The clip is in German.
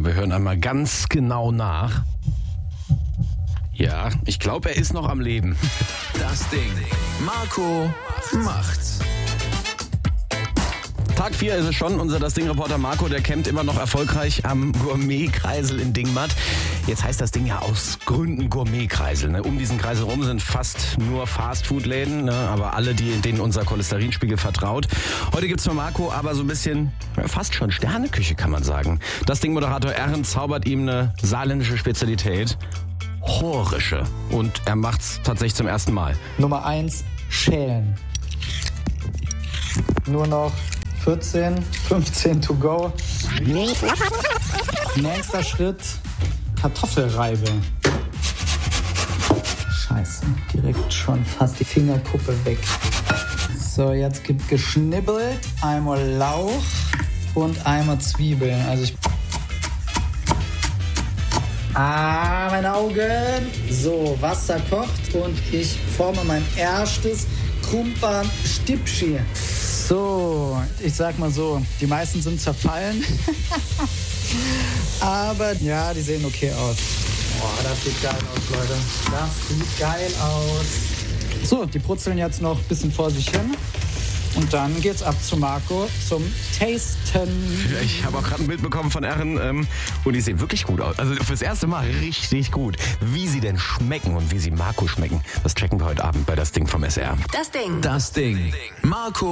wir hören einmal ganz genau nach. Ja, ich glaube, er ist noch am Leben. Das Ding. Marco macht's. Tag 4 ist es schon. Unser Das Ding-Reporter Marco, der campt immer noch erfolgreich am Gourmet-Kreisel in Dingmatt. Jetzt heißt das Ding ja aus Gründen Gourmet-Kreisel. Ne? Um diesen Kreisel rum sind fast nur Fast-Food-Läden, ne? Aber alle, denen unser Cholesterinspiegel vertraut. Heute gibt's für Marco aber so ein bisschen, ja, fast schon Sterneküche, kann man sagen. Das Ding-Moderator Erren zaubert ihm eine saarländische Spezialität. Horische. Und er macht's tatsächlich zum ersten Mal. Nummer 1, schälen. Nur noch 14, 15 to go. Nächster Schritt, Kartoffelreibe. Scheiße, direkt schon fast die Fingerkuppe weg. So, jetzt gibt geschnibbelt, einmal Lauch und einmal Zwiebeln. Meine Augen. So, Wasser kocht und ich forme mein erstes Krumpan-Stipschi. So, ich sag mal so, die meisten sind zerfallen. Aber ja, die sehen okay aus. Boah, das sieht geil aus, Leute. Das sieht geil aus. So, die brutzeln jetzt noch ein bisschen vor sich hin. Und dann geht's ab zu Marco zum Tasten. Ich habe auch gerade ein Bild bekommen von Erren und die sehen wirklich gut aus. Also fürs erste Mal richtig gut. Wie sie denn schmecken und wie sie Marco schmecken, das checken wir heute Abend bei Das Ding vom SR. Das Ding. Marco